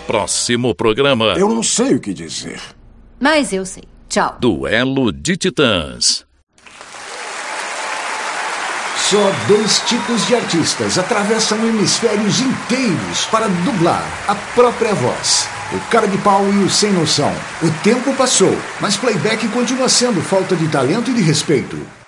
próximo programa. Eu não sei o que dizer. Mas eu sei. Tchau. Duelo de Titãs. Só 2 tipos de artistas atravessam hemisférios inteiros para dublar a própria voz. O cara de pau e o sem noção. O tempo passou, mas playback continua sendo falta de talento e de respeito.